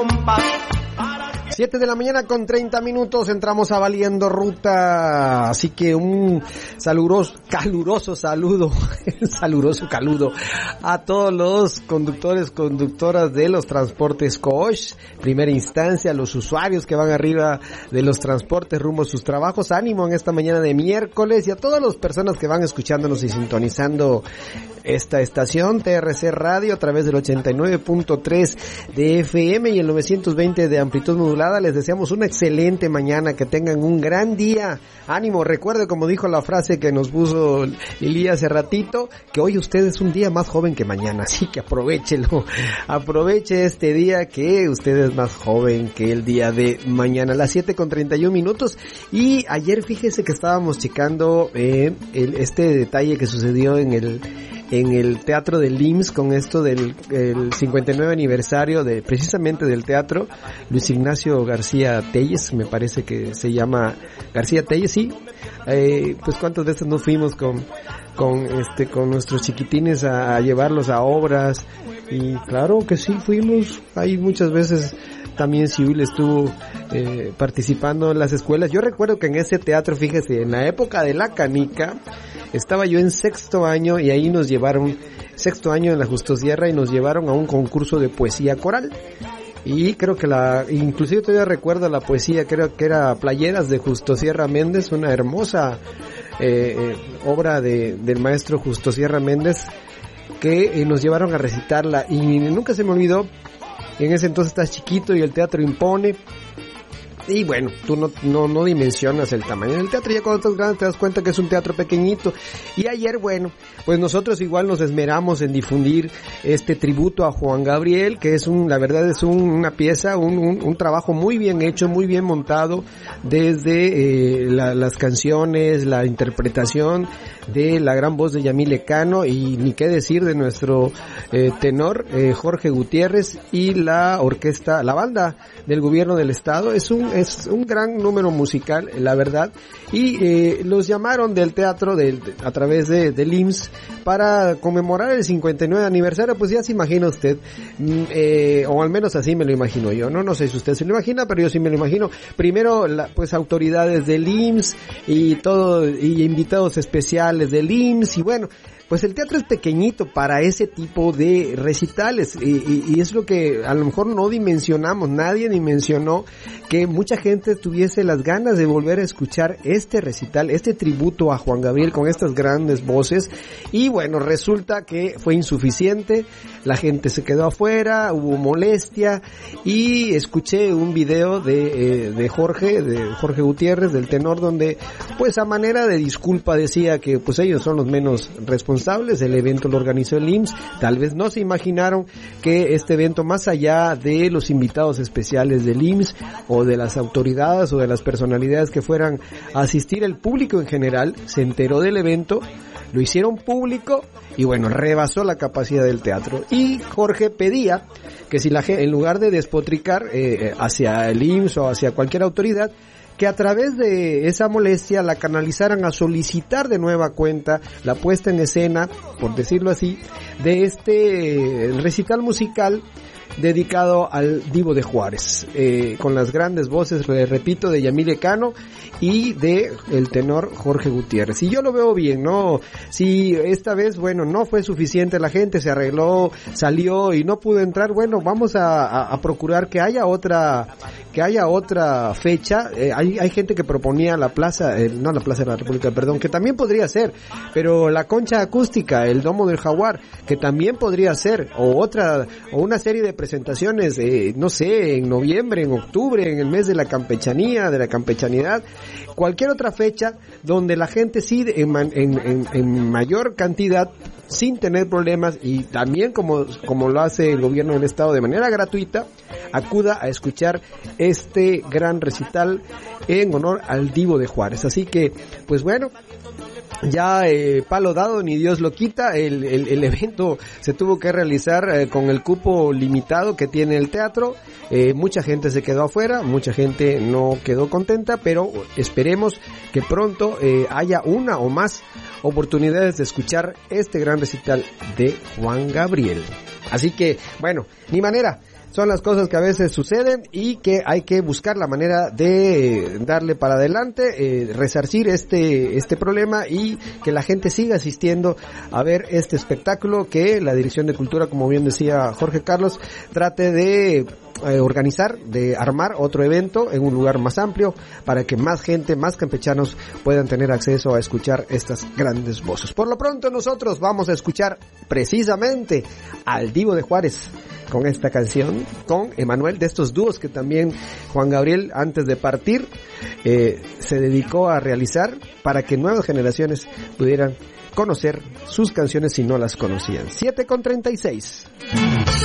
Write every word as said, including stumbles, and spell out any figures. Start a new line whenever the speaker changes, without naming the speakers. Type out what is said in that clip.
siete de la mañana con treinta minutos, entramos a Valiendo Ruta, así que un saluroso, caluroso saludo, saluroso caludo a todos los conductores, conductoras de los transportes Coach, primera instancia, a los usuarios que van arriba de los transportes rumbo a sus trabajos, ánimo en esta mañana de miércoles, y a todas las personas que van escuchándonos y sintonizando esta estación T R C Radio a través del ochenta y nueve punto tres de F M y el novecientos veinte de amplitud modulada. Les deseamos una excelente mañana, que tengan un gran día. Ánimo, recuerde, como dijo la frase que nos puso Lili hace ratito, que hoy usted es un día más joven que mañana, así que aprovechelo, aproveche este día, que usted es más joven que el día de mañana. A las siete con treinta y un minutos, y ayer fíjese que estábamos checando eh, el, este detalle que sucedió en el en el Teatro del I M S S con esto del el cincuenta y nueve aniversario de precisamente del teatro. Luis Ignacio García Telles, me parece que se llama García Telles, sí. Eh, pues cuántas veces nos fuimos con con este con nuestros chiquitines a, a llevarlos a obras, y claro que sí fuimos. Ahí muchas veces también Civil estuvo eh, participando en las escuelas. Yo recuerdo que en ese teatro, fíjese, en la época de la canica, estaba yo en sexto año y ahí nos llevaron, sexto año en la Justo Sierra, y nos llevaron a un concurso de poesía coral. Y creo que la, inclusive todavía recuerdo la poesía, creo que era Playeras de Justo Sierra Méndez, una hermosa eh, eh, obra de, del maestro Justo Sierra Méndez, que eh, nos llevaron a recitarla, y nunca se me olvidó. En ese entonces estás chiquito y el teatro impone. Y bueno, tú no, no, no dimensionas el tamaño del teatro, ya cuando estás grande te das cuenta que es un teatro pequeñito. Y ayer, bueno, pues nosotros igual nos esmeramos en difundir este tributo a Juan Gabriel, que es un, la verdad es un, una pieza, un, un, un trabajo muy bien hecho, muy bien montado, desde eh, la, las canciones, la interpretación de la gran voz de Yamile Cano, y ni qué decir de nuestro eh, tenor eh, Jorge Gutiérrez, y la orquesta, la banda del gobierno del estado. Es un es un gran número musical, la verdad, y eh, los llamaron del teatro del, a través de, del I M S S para conmemorar el cincuenta y nueve aniversario. Pues ya se imagina usted, eh, o al menos así me lo imagino yo, no no sé si usted se lo imagina, pero yo sí me lo imagino. Primero, la, pues autoridades del I M S S y todo, y invitados especiales del I M S S, y bueno, pues el teatro es pequeñito para ese tipo de recitales, y, y, y es lo que a lo mejor no dimensionamos, nadie dimensionó que mucha gente tuviese las ganas de volver a escuchar este recital, este tributo a Juan Gabriel con estas grandes voces. Y bueno, resulta que fue insuficiente, la gente se quedó afuera, hubo molestia, y escuché un video de, eh, de Jorge, de Jorge Gutiérrez, del tenor, donde pues a manera de disculpa decía que pues ellos son los menos responsables. El evento lo organizó el I M S S. Tal vez no se imaginaron que este evento, más allá de los invitados especiales del I M S S o de las autoridades o de las personalidades que fueran a asistir, el público en general se enteró del evento, lo hicieron público, y bueno, rebasó la capacidad del teatro. Y Jorge pedía que si la gente, en lugar de despotricar eh, hacia el I M S S o hacia cualquier autoridad, que a través de esa molestia la canalizaran a solicitar de nueva cuenta la puesta en escena, por decirlo así, de este recital musical dedicado al Divo de Juárez, eh, con las grandes voces, le repito, de Yamile Cano y de el tenor Jorge Gutiérrez. Y yo lo veo bien, ¿no? Si esta vez, bueno, no fue suficiente, la gente se arregló, salió y no pudo entrar, bueno, vamos a, a, a procurar que haya otra, que haya otra fecha. Eh, hay, hay gente que proponía la plaza, eh, no la Plaza de la República, perdón, que también podría ser, pero la Concha Acústica, el Domo del Jaguar, que también podría ser, o otra, o una serie de presentaciones, eh, no sé, en noviembre, en octubre, en el mes de la campechanía, de la campechanidad, cualquier otra fecha donde la gente sí, en, en, en, en mayor cantidad, sin tener problemas, y también como, como lo hace el gobierno del estado de manera gratuita, acuda a escuchar este gran recital en honor al Divo de Juárez. Así que, pues bueno, ya eh, palo dado, ni Dios lo quita. El, el, el evento se tuvo que realizar eh, con el cupo limitado que tiene el teatro. Eh, mucha gente se quedó afuera, mucha gente no quedó contenta, pero esperemos que pronto eh, haya una o más oportunidades de escuchar este gran recital de Juan Gabriel. Así que, bueno, ni manera son las cosas que a veces suceden y que hay que buscar la manera de darle para adelante, eh, resarcir este este problema y que la gente siga asistiendo a ver este espectáculo que la Dirección de Cultura, como bien decía Jorge Carlos, trate de eh, organizar, de armar otro evento en un lugar más amplio para que más gente, más campechanos puedan tener acceso a escuchar estas grandes voces. Por lo pronto nosotros vamos a escuchar precisamente al Divo de Juárez con esta canción, con Emanuel, de estos dúos que también Juan Gabriel, antes de partir, eh, se dedicó a realizar para que nuevas generaciones pudieran conocer sus canciones si no las conocían. siete con treinta y seis.